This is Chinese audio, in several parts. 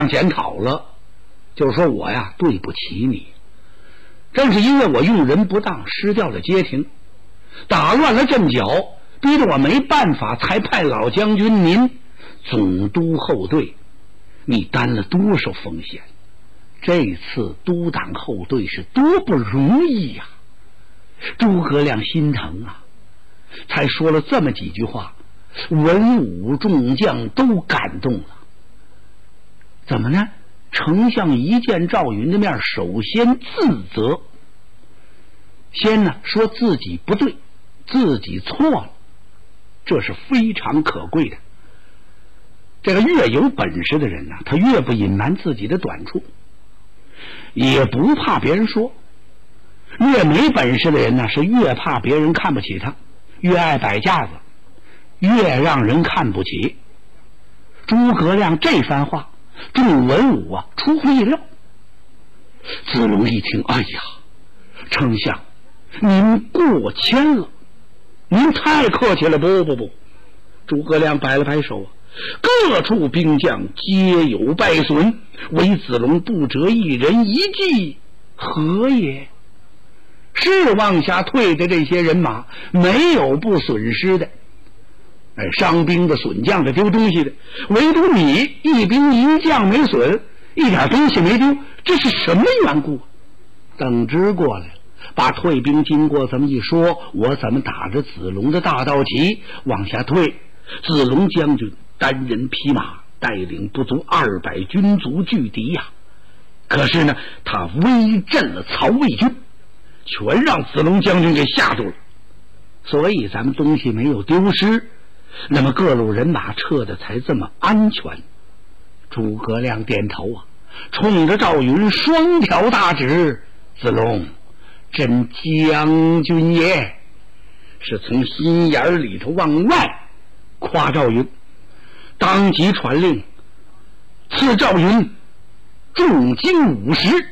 检讨了，就是说我呀对不起你，正是因为我用人不当，失掉了街亭，打乱了阵脚，逼得我没办法，才派老将军您总督后队，你担了多少风险？这次督党后队是多不容易呀！诸葛亮心疼啊，才说了这么几句话，文武众将都感动了。怎么呢？丞相一见赵云的面，首先自责，先呢说自己不对，自己错了，这是非常可贵的。这个越有本事的人呢，他越不隐瞒自己的短处，也不怕别人说；越没本事的人呢，是越怕别人看不起他，越爱摆架子，越让人看不起。诸葛亮这番话，众文武啊出乎意料。子龙一听，哎呀，丞相，您过谦了，您太客气了。不，诸葛亮摆了摆手，各处兵将皆有败损，唯子龙不折一人一骑，何也？是往下退的这些人马，没有不损失的，伤兵的、损将的、丢东西的，唯独你一兵一将没损，一点东西没丢，这是什么缘故？等之过来了，把退兵经过这么一说，我怎么打着子龙的大道旗往下退？子龙将军单人匹马带领不足200军卒拒敌呀，可是呢，他威震了曹魏军，全让子龙将军给吓住了，所以咱们东西没有丢失，那么各路人马撤的才这么安全。诸葛亮点头啊，冲着赵云双挑大指：子龙真将军也！是从心眼里头往外夸赵云，当即传令赐赵云重金50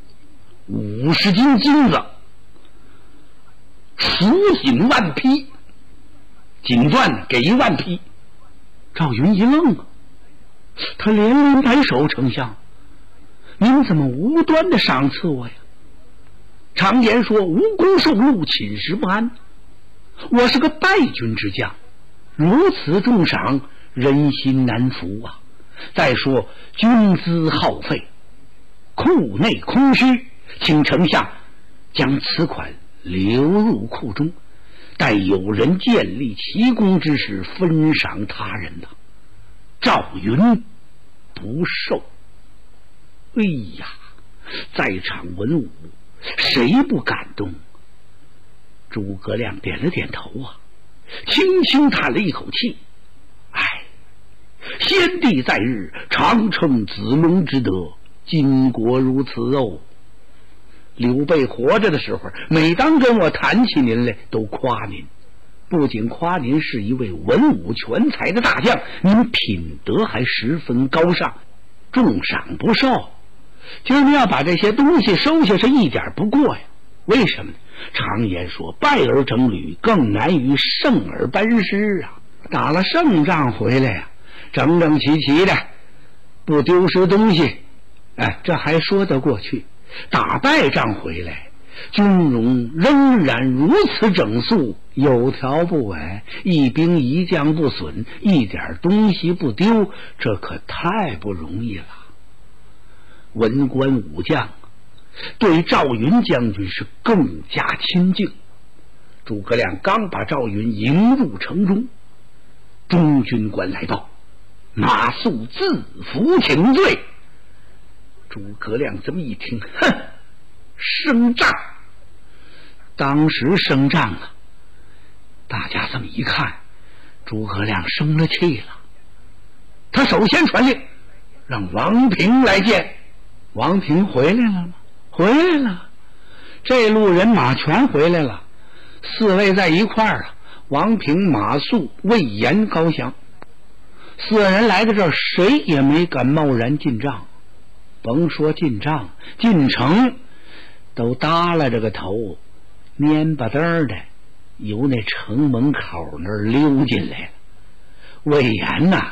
斤金子，赎银10000匹，锦缎给1万匹。赵云一愣啊，他连连摆手：丞相，您怎么无端的赏赐我呀？常言说无功受禄，寝食不安，我是个败军之将，如此重赏，人心难服啊！再说军资耗费，库内空虚，请丞相将此款流入库中，待有人建立奇功之时，分赏他人的。赵云不受。哎呀，在场文武谁不感动？诸葛亮点了点头啊，轻轻叹了一口气：哎，先帝在日，常称子龙之德，今国如此哦。刘备活着的时候，每当跟我谈起您来，都夸您，不仅夸您是一位文武全才的大将，您品德还十分高尚，重赏不受。今儿您要把这些东西收下，是一点不过呀。为什么呢？常言说败而整履，更难于胜而班师啊。打了胜仗回来呀，整整齐齐的，不丢失东西，这还说得过去。打败仗回来，军容仍然如此整肃，有条不紊，一兵一将不损，一点东西不丢，这可太不容易了。文官武将对赵云将军是更加亲近。诸葛亮刚把赵云迎入城中，中军官来报，马谡自府请罪。诸葛亮这么一听，哼，升帐。当时升帐了，大家这么一看，诸葛亮生了气了。他首先传令让王平来见。王平回来了吗？回来了，这路人马全回来了，四位在一块儿啊。王平、马谡、魏延、高翔四人来到这儿，谁也没敢贸然进帐。甭说进帐，进城都耷拉着个头，蔫巴嘚的由那城门口那儿溜进来了。魏延呐，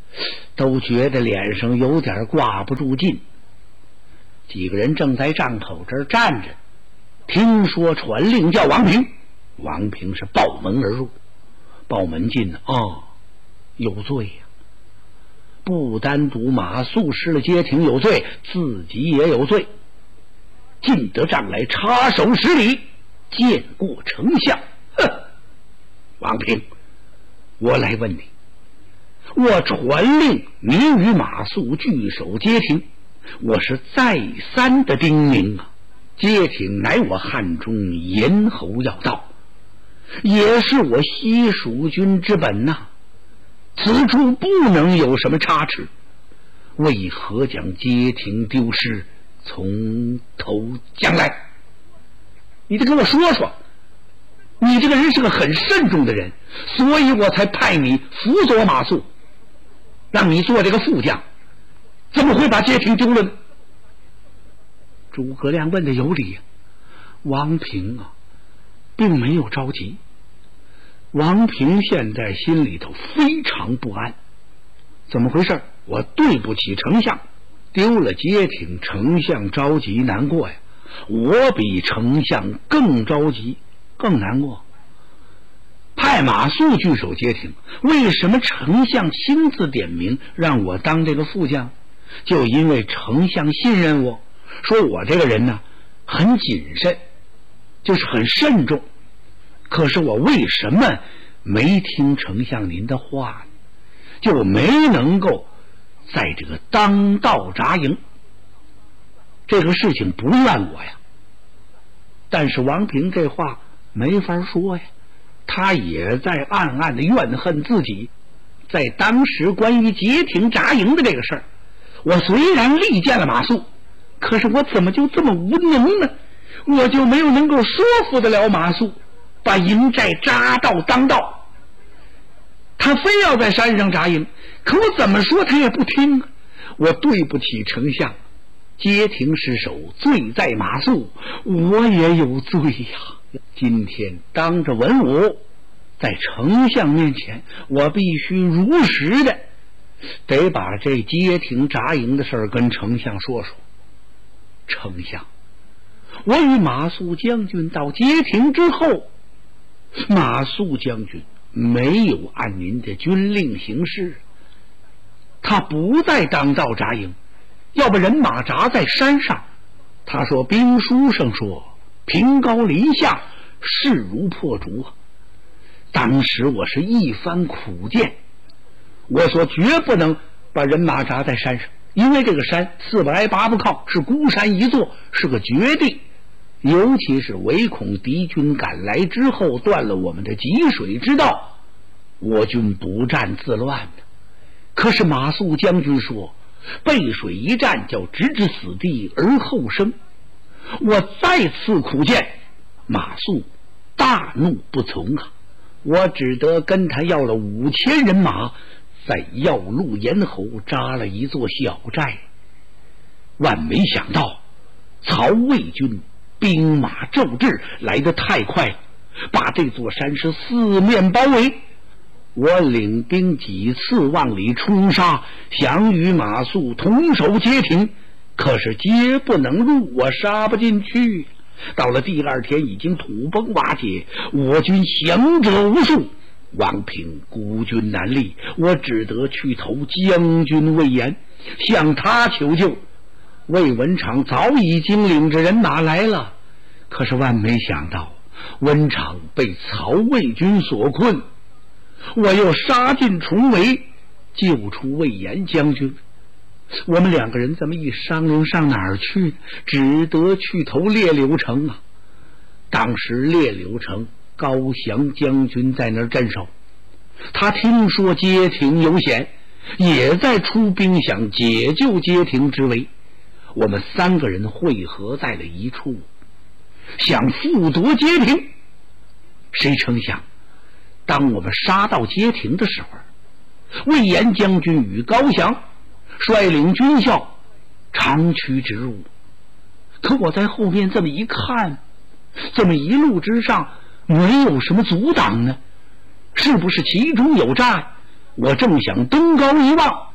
都觉得脸上有点挂不住劲。几个人正在帐口这儿站着，听说传令叫王平，王平是抱门而入。抱门进了，有罪呀！不单独马谡失了街亭有罪，自己也有罪。进得帐来，插手施礼，见过丞相。王平，我来问你，我传令你与马谡聚守街亭，我是再三的叮咛啊。街亭乃我汉中咽喉要道，也是我西蜀军之本呐，此处不能有什么差池，为何将街亭丢失，从头将来？你得跟我说说，你这个人是个很慎重的人，所以我才派你辅佐马谡，让你做这个副将，怎么会把街亭丢了呢？诸葛亮问的有理啊。王平啊并没有着急，王平现在心里头非常不安。怎么回事？我对不起丞相，丢了街亭，丞相着急难过呀。我比丞相更着急更难过。派马谡据守街亭，为什么丞相亲自点名让我当这个副将？就因为丞相信任我，说我这个人呢很谨慎，就是很慎重。可是我为什么没听丞相您的话呢？就没能够在这个当道扎营。这个事情不怨我呀，但是王平这话没法说呀，他也在暗暗的怨恨自己。在当时关于街亭扎营的这个事儿，我虽然力荐了马谡，可是我怎么就这么无能呢？我就没有能够说服得了马谡把营寨扎到当道。他非要在山上扎营，可我怎么说他也不听啊。我对不起丞相，街亭失守，罪在马谡，我也有罪呀。今天当着文武，在丞相面前，我必须如实的得把这街亭扎营的事儿跟丞相说说。丞相，我与马谡将军到街亭之后，马谡将军没有按您的军令行事，他不在当道扎营，要把人马扎在山上。他说兵书上说平高临下，势如破竹啊。当时我是一番苦谏，我说绝不能把人马扎在山上，因为这个山四不挨八不靠，是孤山一座，是个绝地，尤其是唯恐敌军赶来之后断了我们的汲水之道，我军不战自乱的。可是马谡将军说背水一战，叫直至死地而后生。我再次苦谏，马谡大怒不从啊！我只得跟他要了5000人马，在要路咽喉扎了一座小寨。万没想到曹魏军兵马骤至，来得太快，把这座山是四面包围。我领兵几次往里冲杀，想与马谡同守街亭，可是皆不能入，我杀不进去。到了第2天，已经土崩瓦解，我军降者无数，王平孤军难立，我只得去投将军魏延，向他求救。魏文长早已经领着人马来了，可是万没想到文长被曹魏军所困，我又杀进重围，救出魏延将军。我们2个人这么一商量，上哪儿去？只得去投列柳城啊。当时列柳城高翔将军在那儿镇守，他听说街亭有险，也在出兵想解救街亭之围。我们3个人汇合在了一处，想复夺街亭。谁成想，当我们杀到街亭的时候，魏延将军与高翔率领军校长驱直入。可我在后面这么一看，这么一路之上没有什么阻挡呢，是不是其中有诈？我正想登高一望，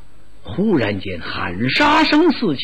忽然间喊杀声四起。